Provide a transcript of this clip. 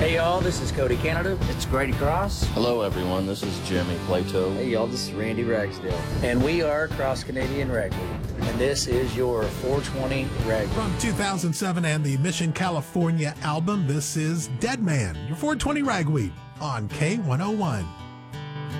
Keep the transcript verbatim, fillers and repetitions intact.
Hey y'all, this is Cody Canada. It's Grady Cross. Hello everyone, this is Jimmy Plato. Hey y'all, this is Randy Ragsdale. And we are Cross Canadian Ragweed. And this is your four twenty Ragweed. From two thousand seven and the Mission California album, this is Dead Man, your four twenty Ragweed on K one oh one.